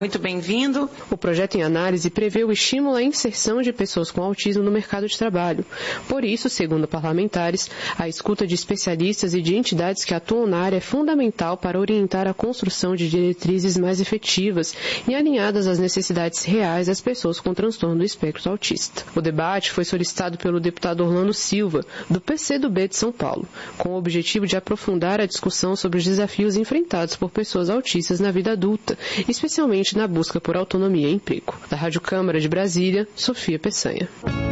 Muito bem-vindo. O projeto em análise prevê o estímulo à inserção de pessoas com autismo no mercado de trabalho. Por isso, segundo parlamentares, a escuta de especialistas e de entidades que atuam na área é fundamental para orientar a construção de diretrizes mais efetivas e alinhadas às necessidades reais das pessoas com transtorno do espectro autista. O debate foi solicitado pelo deputado Orlando Silva, do PCdoB de São Paulo, com o objetivo de aprofundar a discussão sobre os desafios enfrentados por pessoas autistas na vida adulta, especialmente na busca por autonomia e emprego. Da Rádio Câmara de Brasília, Sofia Peçanha.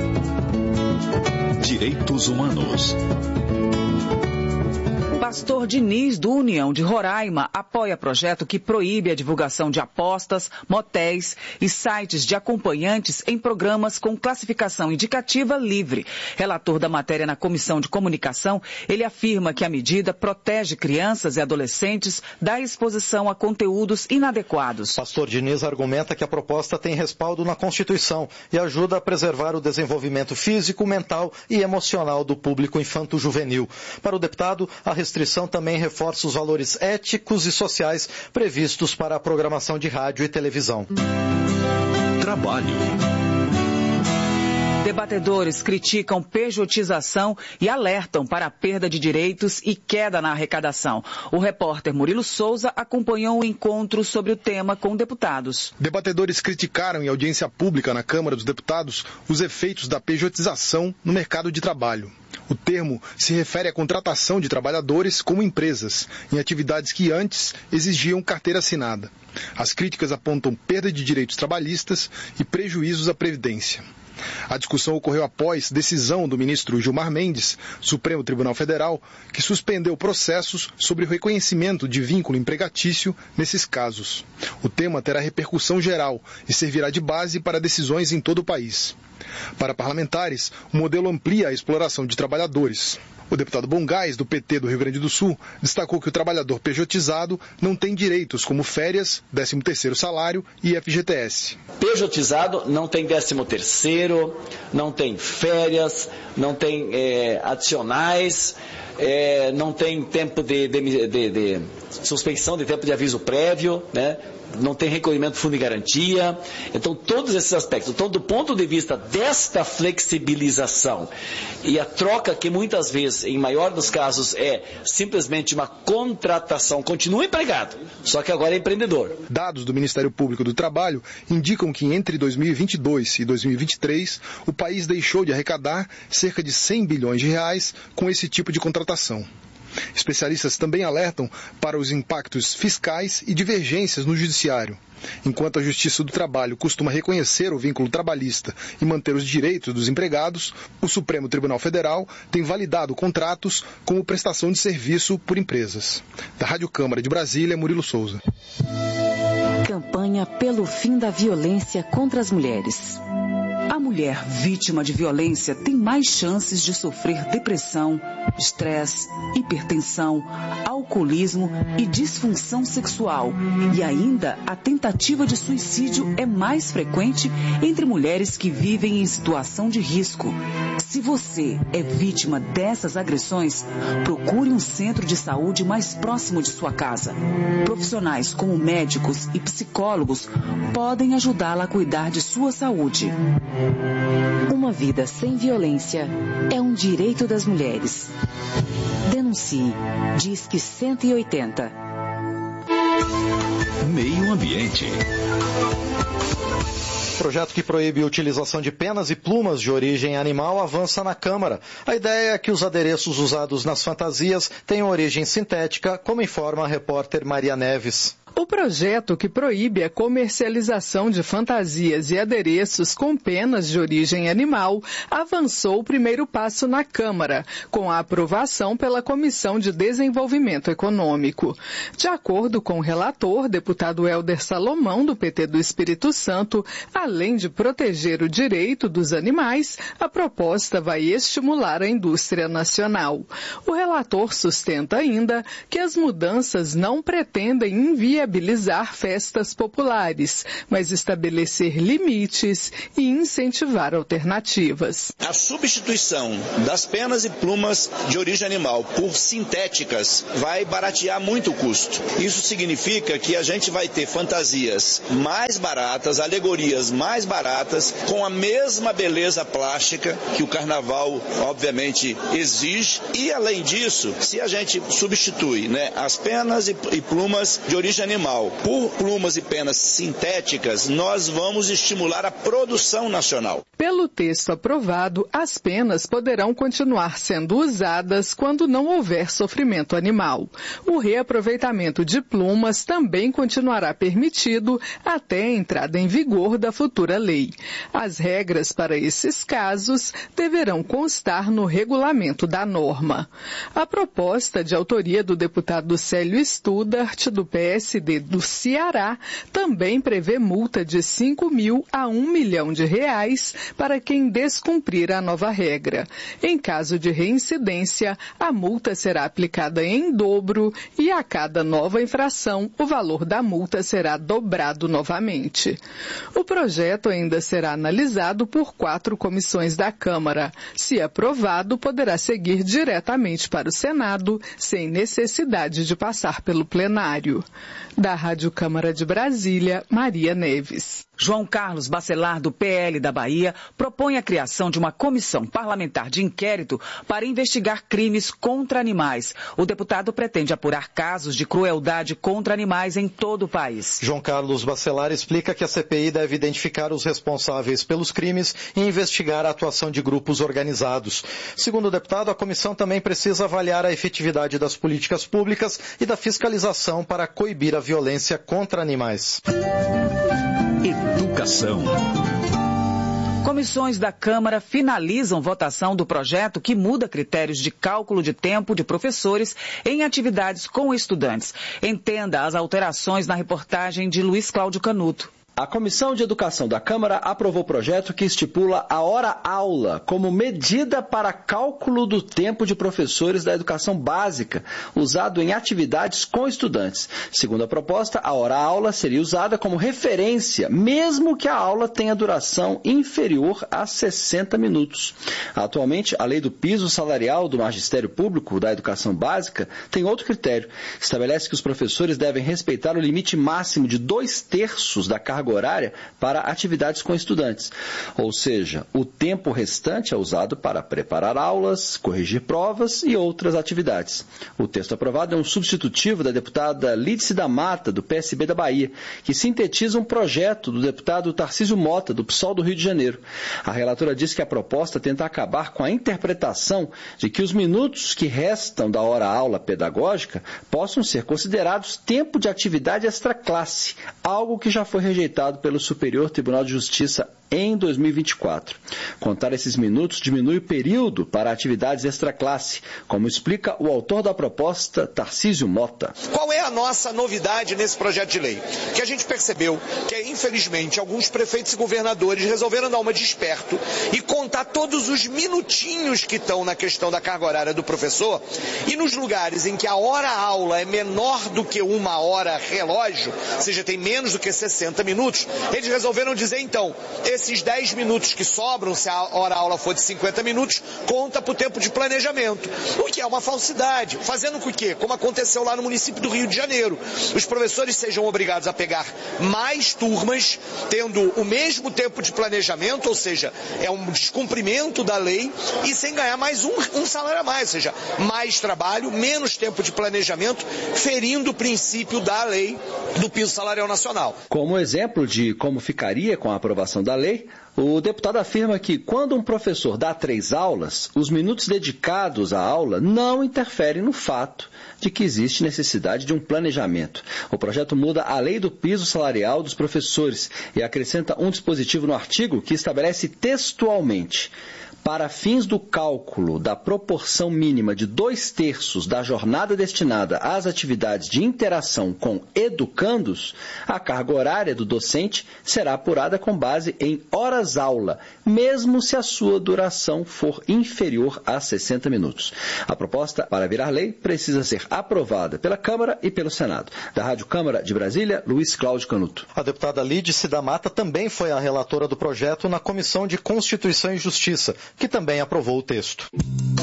Direitos Humanos. Pastor Diniz, do União de Roraima, apoia projeto que proíbe a divulgação de apostas, motéis e sites de acompanhantes em programas com classificação indicativa livre. Relator da matéria na Comissão de Comunicação, ele afirma que a medida protege crianças e adolescentes da exposição a conteúdos inadequados. Pastor Diniz argumenta que a proposta tem respaldo na Constituição e ajuda a preservar o desenvolvimento físico, mental e emocional do público infanto-juvenil. Para o deputado, a restrição também reforça os valores éticos e sociais previstos para a programação de rádio e televisão. Trabalho. Debatedores criticam pejotização e alertam para a perda de direitos e queda na arrecadação. O repórter Murilo Souza acompanhou o encontro sobre o tema com deputados. Debatedores criticaram em audiência pública na Câmara dos Deputados os efeitos da pejotização no mercado de trabalho. O termo se refere à contratação de trabalhadores como empresas, em atividades que antes exigiam carteira assinada. As críticas apontam perda de direitos trabalhistas e prejuízos à Previdência. A discussão ocorreu após decisão do ministro Gilmar Mendes, Supremo Tribunal Federal, que suspendeu processos sobre o reconhecimento de vínculo empregatício nesses casos. O tema terá repercussão geral e servirá de base para decisões em todo o país. Para parlamentares, o modelo amplia a exploração de trabalhadores. O deputado Bongás, do PT do Rio Grande do Sul, destacou que o trabalhador pejotizado não tem direitos como férias, 13º salário e FGTS. Pejotizado não tem 13º, não tem férias, não tem adicionais, não tem tempo de suspensão de tempo de aviso prévio, né? Não tem recolhimento do fundo de garantia. Então, todos esses aspectos. Então, do ponto de vista desta flexibilização e a troca que muitas vezes, em maior dos casos, é simplesmente uma contratação, continua empregado, só que agora é empreendedor. Dados do Ministério Público do Trabalho indicam que entre 2022 e 2023, o país deixou de arrecadar cerca de 100 bilhões de reais com esse tipo de contratação. Especialistas também alertam para os impactos fiscais e divergências no judiciário. Enquanto a Justiça do Trabalho costuma reconhecer o vínculo trabalhista e manter os direitos dos empregados, o Supremo Tribunal Federal tem validado contratos como prestação de serviço por empresas. Da Rádio Câmara de Brasília, Murilo Souza. Campanha pelo fim da violência contra as mulheres. A mulher vítima de violência tem mais chances de sofrer depressão, estresse, hipertensão, alcoolismo e disfunção sexual. E ainda a tentativa de suicídio é mais frequente entre mulheres que vivem em situação de risco. Se você é vítima dessas agressões, procure um centro de saúde mais próximo de sua casa. Profissionais como médicos e psicólogos podem ajudá-la a cuidar de sua saúde. Uma vida sem violência é um direito das mulheres. Denuncie. Disque 180. Meio Ambiente. O projeto que proíbe a utilização de penas e plumas de origem animal avança na Câmara. A ideia é que os adereços usados nas fantasias tenham origem sintética, como informa a repórter Maria Neves. O projeto que proíbe a comercialização de fantasias e adereços com penas de origem animal avançou o primeiro passo na Câmara, com a aprovação pela Comissão de Desenvolvimento Econômico. De acordo com o relator, deputado Helder Salomão, do PT do Espírito Santo, além de proteger o direito dos animais, a proposta vai estimular a indústria nacional. O relator sustenta ainda que as mudanças não pretendem inviabilizar festas populares, mas estabelecer limites e incentivar alternativas. A substituição das penas e plumas de origem animal por sintéticas vai baratear muito o custo. Isso significa que a gente vai ter fantasias mais baratas, alegorias mais baratas, com a mesma beleza plástica que o carnaval, obviamente, exige. E, além disso, se a gente substitui, né, as penas e plumas de origem animal por plumas e penas sintéticas, nós vamos estimular a produção nacional. Pelo texto aprovado, as penas poderão continuar sendo usadas quando não houver sofrimento animal. O reaproveitamento de plumas também continuará permitido até a entrada em vigor da futura lei. As regras para esses casos deverão constar no regulamento da norma. A proposta, de autoria do deputado Célio Studart, do PSD do Ceará, também prevê multa de 5 mil a 1 milhão de reais para quem descumprir a nova regra. Em caso de reincidência, a multa será aplicada em dobro e a cada nova infração, o valor da multa será dobrado novamente. O projeto ainda será analisado por 4 comissões da Câmara. Se aprovado, poderá seguir diretamente para o Senado, sem necessidade de passar pelo plenário. Da Rádio Câmara de Brasília, Maria Neves. João Carlos Bacelar, do PL da Bahia, propõe a criação de uma comissão parlamentar de inquérito para investigar crimes contra animais. O deputado pretende apurar casos de crueldade contra animais em todo o país. João Carlos Bacelar explica que a CPI deve identificar os responsáveis pelos crimes e investigar a atuação de grupos organizados. Segundo o deputado, a comissão também precisa avaliar a efetividade das políticas públicas e da fiscalização para coibir a violência contra animais. Educação. Comissões da Câmara finalizam votação do projeto que muda critérios de cálculo de tempo de professores em atividades com estudantes. Entenda as alterações na reportagem de Luiz Cláudio Canuto. A Comissão de Educação da Câmara aprovou o projeto que estipula a hora-aula como medida para cálculo do tempo de professores da educação básica, usado em atividades com estudantes. Segundo a proposta, a hora-aula seria usada como referência, mesmo que a aula tenha duração inferior a 60 minutos. Atualmente, a lei do piso salarial do Magistério Público da Educação Básica tem outro critério. Estabelece que os professores devem respeitar o limite máximo de 2/3 da carga horária para atividades com estudantes. Ou seja, o tempo restante é usado para preparar aulas, corrigir provas e outras atividades. O texto aprovado é um substitutivo da deputada Lídice da Mata, do PSB da Bahia, que sintetiza um projeto do deputado Tarcísio Mota, do PSOL do Rio de Janeiro. A relatora diz que a proposta tenta acabar com a interpretação de que os minutos que restam da hora-aula pedagógica possam ser considerados tempo de atividade extraclasse, algo que já foi rejeitado pelo Superior Tribunal de Justiça em 2024. Contar esses minutos diminui o período para atividades extraclasse, como explica o autor da proposta, Tarcísio Mota. Qual é a nossa novidade nesse projeto de lei? Que a gente percebeu que, infelizmente, alguns prefeitos e governadores resolveram dar uma de esperto e contar todos os minutinhos que estão na questão da carga horária do professor, e nos lugares em que a hora-aula é menor do que 1 hora relógio, ou seja, tem menos do que 60 minutos, eles resolveram dizer, então, esses 10 minutos que sobram, se a hora-aula for de 50 minutos, conta para o tempo de planejamento, o que é uma falsidade, fazendo com que, como aconteceu lá no município do Rio de Janeiro, os professores sejam obrigados a pegar mais turmas, tendo o mesmo tempo de planejamento, ou seja, é um descumprimento da lei, e sem ganhar mais um salário a mais, ou seja, mais trabalho, menos tempo de planejamento, ferindo o princípio da lei do piso salarial nacional. Como exemplo de como ficaria com a aprovação da lei, o deputado afirma que quando um professor dá 3 aulas, os minutos dedicados à aula não interferem no fato de que existe necessidade de um planejamento. O projeto muda a lei do piso salarial dos professores e acrescenta um dispositivo no artigo que estabelece textualmente: para fins do cálculo da proporção mínima de 2/3 da jornada destinada às atividades de interação com educandos, a carga horária do docente será apurada com base em horas-aula, mesmo se a sua duração for inferior a 60 minutos. A proposta, para virar lei, precisa ser aprovada pela Câmara e pelo Senado. Da Rádio Câmara de Brasília, Luiz Cláudio Canuto. A deputada Lídice da Mata também foi a relatora do projeto na Comissão de Constituição e Justiça, que também aprovou o texto.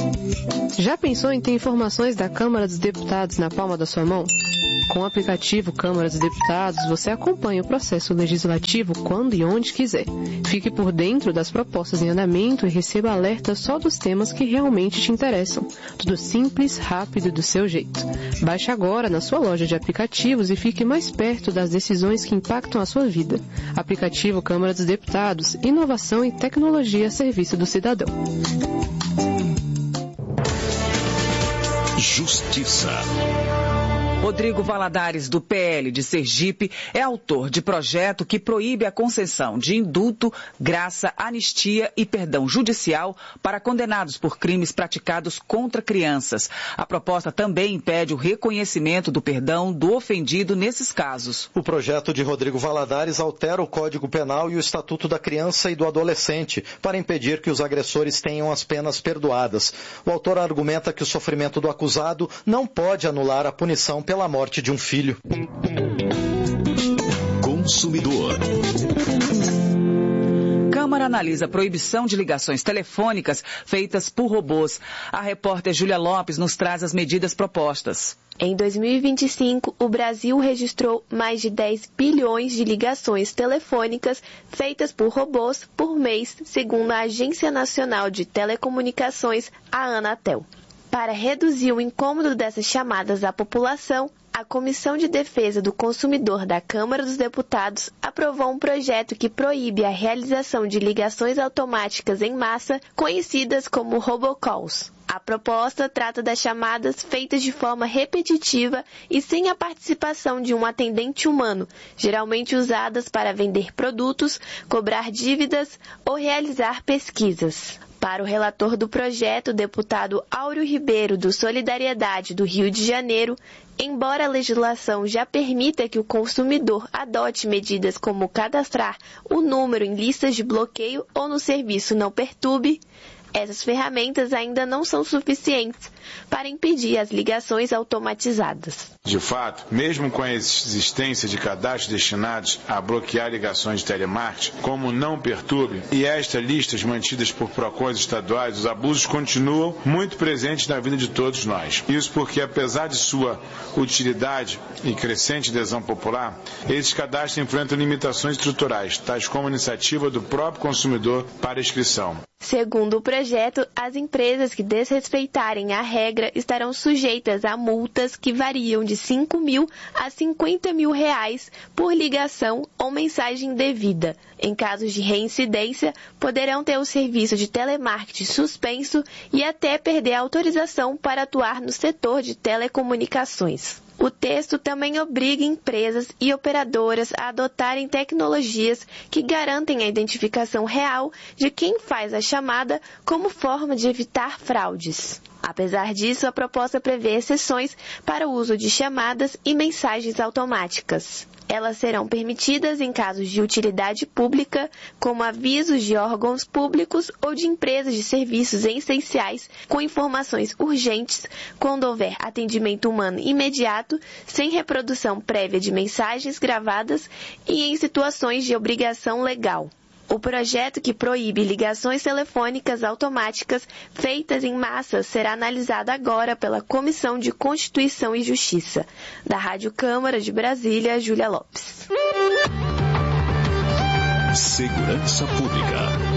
Já pensou em ter informações da Câmara dos Deputados na palma da sua mão? Com o aplicativo Câmara dos Deputados, você acompanha o processo legislativo quando e onde quiser. Fique por dentro das propostas em andamento e receba alertas só dos temas que realmente te interessam. Tudo simples, rápido e do seu jeito. Baixe agora na sua loja de aplicativos e fique mais perto das decisões que impactam a sua vida. Aplicativo Câmara dos Deputados, inovação e tecnologia a serviço do cidadão. Justiça. Rodrigo Valadares, do PL de Sergipe, é autor de projeto que proíbe a concessão de indulto, graça, anistia e perdão judicial para condenados por crimes praticados contra crianças. A proposta também impede o reconhecimento do perdão do ofendido nesses casos. O projeto de Rodrigo Valadares altera o Código Penal e o Estatuto da Criança e do Adolescente para impedir que os agressores tenham as penas perdoadas. O autor argumenta que o sofrimento do acusado não pode anular a punição pela morte de um filho. Consumidor. Câmara analisa a proibição de ligações telefônicas feitas por robôs. A repórter Júlia Lopes nos traz as medidas propostas. Em 2025, o Brasil registrou mais de 10 bilhões de ligações telefônicas feitas por robôs por mês, segundo a Agência Nacional de Telecomunicações, a Anatel. Para reduzir o incômodo dessas chamadas à população, a Comissão de Defesa do Consumidor da Câmara dos Deputados aprovou um projeto que proíbe a realização de ligações automáticas em massa, conhecidas como robocalls. A proposta trata das chamadas feitas de forma repetitiva e sem a participação de um atendente humano, geralmente usadas para vender produtos, cobrar dívidas ou realizar pesquisas. Para o relator do projeto, o deputado Áureo Ribeiro, do Solidariedade do Rio de Janeiro, embora a legislação já permita que o consumidor adote medidas como cadastrar o número em listas de bloqueio ou no serviço Não Perturbe, essas ferramentas ainda não são suficientes para impedir as ligações automatizadas. De fato, mesmo com a existência de cadastros destinados a bloquear ligações de telemarketing, como Não Perturbe, e estas listas mantidas por PROCONs estaduais, os abusos continuam muito presentes na vida de todos nós. Isso porque, apesar de sua utilidade e crescente adesão popular, esses cadastros enfrentam limitações estruturais, tais como a iniciativa do próprio consumidor para inscrição. Segundo o projeto, as empresas que desrespeitarem a regra estarão sujeitas a multas que variam de R$5.000 a R$50.000 por ligação ou mensagem indevida. Em casos de reincidência, poderão ter o serviço de telemarketing suspenso e até perder a autorização para atuar no setor de telecomunicações. O texto também obriga empresas e operadoras a adotarem tecnologias que garantem a identificação real de quem faz a chamada como forma de evitar fraudes. Apesar disso, a proposta prevê exceções para o uso de chamadas e mensagens automáticas. Elas serão permitidas em casos de utilidade pública, como avisos de órgãos públicos ou de empresas de serviços essenciais com informações urgentes, quando houver atendimento humano imediato, sem reprodução prévia de mensagens gravadas e em situações de obrigação legal. O projeto que proíbe ligações telefônicas automáticas feitas em massa será analisado agora pela Comissão de Constituição e Justiça. Da Rádio Câmara de Brasília, Júlia Lopes. Segurança Pública.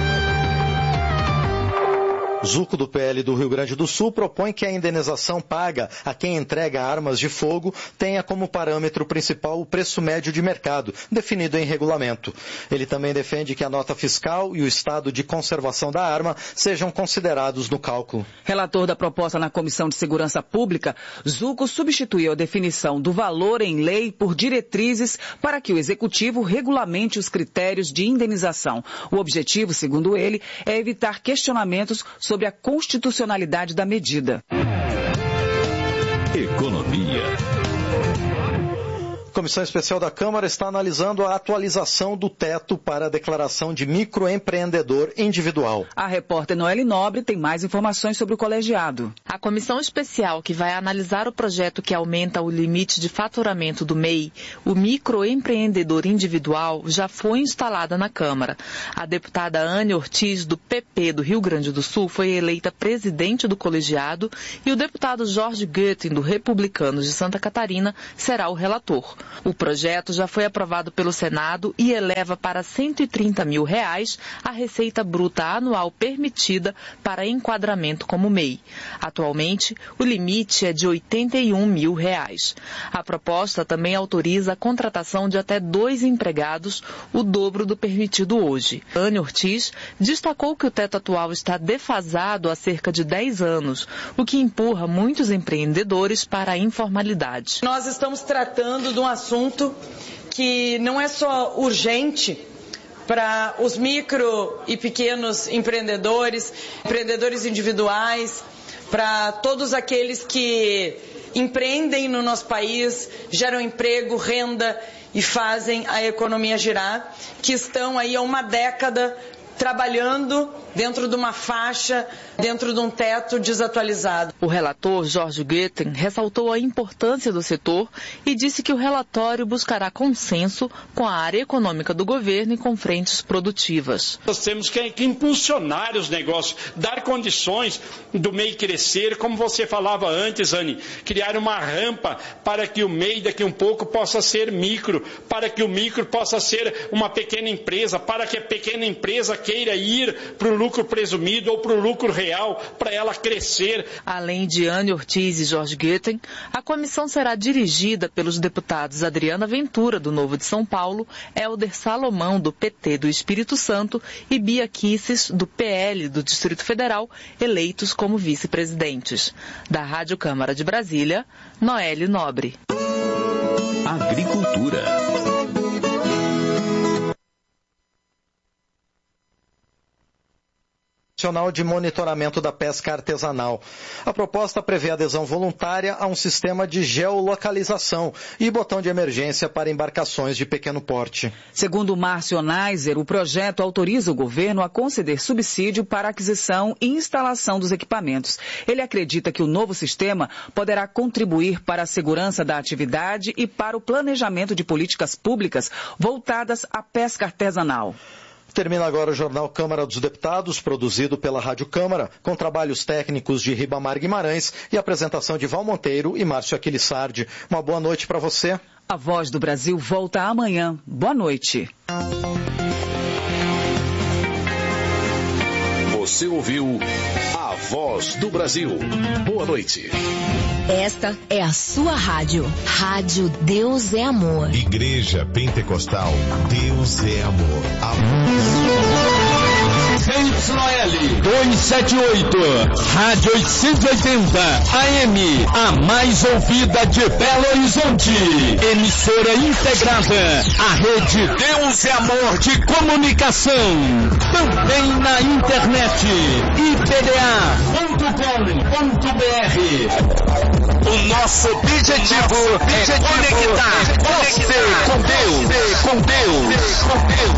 Zuco do PL do Rio Grande do Sul propõe que a indenização paga a quem entrega armas de fogo tenha como parâmetro principal o preço médio de mercado, definido em regulamento. Ele também defende que a nota fiscal e o estado de conservação da arma sejam considerados no cálculo. Relator da proposta na Comissão de Segurança Pública, Zuco substituiu a definição do valor em lei por diretrizes para que o Executivo regulamente os critérios de indenização. O objetivo, segundo ele, é evitar questionamentos sobre a constitucionalidade da medida. Economia. Comissão Especial da Câmara está analisando a atualização do teto para a declaração de microempreendedor individual. A repórter Noeli Nobre tem mais informações sobre o colegiado. A comissão especial que vai analisar o projeto que aumenta o limite de faturamento do MEI, o microempreendedor individual, já foi instalada na Câmara. A deputada Anne Ortiz, do PP do Rio Grande do Sul, foi eleita presidente do colegiado e o deputado Jorge Goetting, do Republicanos de Santa Catarina, será o relator. O projeto já foi aprovado pelo Senado e eleva para R$130 mil a receita bruta anual permitida para enquadramento como MEI. Atualmente, o limite é de R$81 mil. A proposta também autoriza a contratação de até 2 empregados, o dobro do permitido hoje. Anne Ortiz destacou que o teto atual está defasado há cerca de 10 anos, o que empurra muitos empreendedores para a informalidade. Nós estamos tratando de um assunto que não é só urgente para os micro e pequenos empreendedores, empreendedores individuais, para todos aqueles que empreendem no nosso país, geram emprego, renda e fazem a economia girar, que estão aí há uma década trabalhando dentro de uma faixa, dentro de um teto desatualizado. O relator, Jorge Goetting, ressaltou a importância do setor e disse que o relatório buscará consenso com a área econômica do governo e com frentes produtivas. Nós temos que impulsionar os negócios, dar condições do MEI crescer, como você falava antes, Anne, criar uma rampa para que o MEI daqui um pouco possa ser micro, para que o micro possa ser uma pequena empresa, para que a pequena empresa queira ir para o lucro presumido ou para o lucro real, para ela crescer. Além de Anne Ortiz e Jorge Goetting, a comissão será dirigida pelos deputados Adriana Ventura, do Novo de São Paulo, Helder Salomão, do PT do Espírito Santo e Bia Kicis, do PL do Distrito Federal, eleitos como vice-presidentes. Da Rádio Câmara de Brasília, Noeli Nobre. Agricultura. Nacional de Monitoramento da Pesca Artesanal. A proposta prevê adesão voluntária a um sistema de geolocalização e botão de emergência para embarcações de pequeno porte. Segundo Márcio Neiser, o projeto autoriza o governo a conceder subsídio para aquisição e instalação dos equipamentos. Ele acredita que o novo sistema poderá contribuir para a segurança da atividade e para o planejamento de políticas públicas voltadas à pesca artesanal. Termina agora o Jornal Câmara dos Deputados, produzido pela Rádio Câmara, com trabalhos técnicos de Ribamar Guimarães e apresentação de Val Monteiro e Márcio Aquilissardi. Uma boa noite para você. A Voz do Brasil volta amanhã. Boa noite. Você ouviu A Voz do Brasil. Boa noite. Esta é a sua rádio. Rádio Deus é Amor. Igreja Pentecostal Deus é Amor. ZYL 278, Rádio 880, AM, a mais ouvida de Belo Horizonte. Emissora integrada, a rede Deus é Amor de comunicação. Também na internet, ipda.com.br. O nosso objetivo é conectar você com Deus.